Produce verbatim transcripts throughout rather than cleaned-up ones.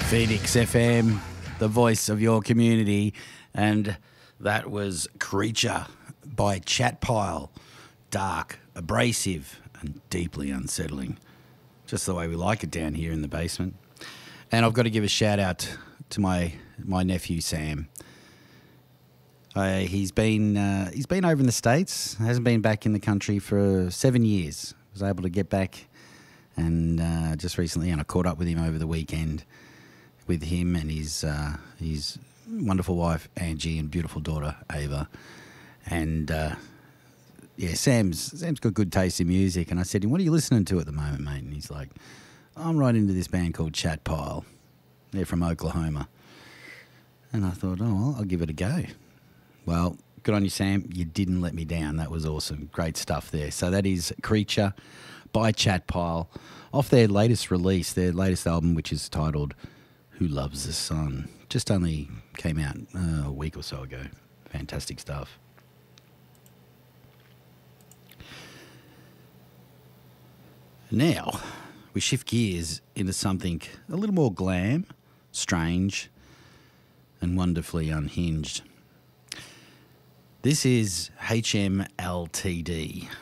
Phoenix F M, the voice of your community, and that was Creature by Chatpile. Dark, abrasive, and deeply unsettling. Just the way we like it down here in the basement. And I've got to give a shout out to my my nephew Sam. Uh, he's been uh, he's been over in the States, hasn't been back in the country for seven years. Was able to get back, and uh, just recently, and I caught up with him over the weekend. With him and his uh, his wonderful wife Angie and beautiful daughter Ava, and uh, yeah, Sam's Sam's got good taste in music. And I said to him, "What are you listening to at the moment, mate?" And he's like, "I'm right into this band called Chatpile. They're from Oklahoma." And I thought, "Oh, well, I'll give it a go." Well, good on you, Sam. You didn't let me down. That was awesome. Great stuff there. So that is Creature by Chatpile off their latest release, their latest album, which is titled Who Loves the Sun. Just only came out uh, a week or so ago. Fantastic stuff. Now, we shift gears into something a little more glam, strange, and wonderfully unhinged. This is H M L T D.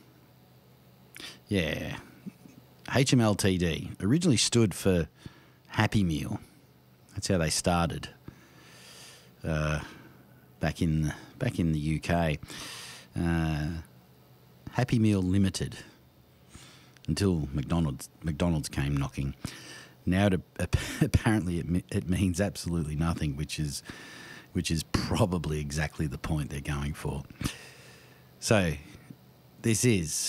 Yeah, H M L T D originally stood for Happy Meal. That's how they started uh, back in back in the U K. Uh, Happy Meal Limited, until McDonald's McDonald's came knocking. Now, to, apparently, it, it means absolutely nothing, which is which is probably exactly the point they're going for. So, this is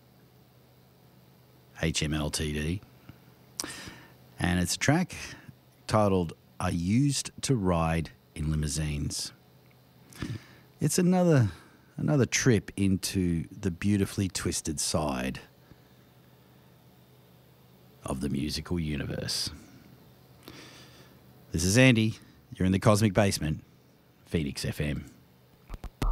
H M L T D, and it's a track titled I Used to Ride in Limousines. It's another another trip into the beautifully twisted side of the musical universe. This is Andy. You're in the Cosmic Basement, Phoenix F M.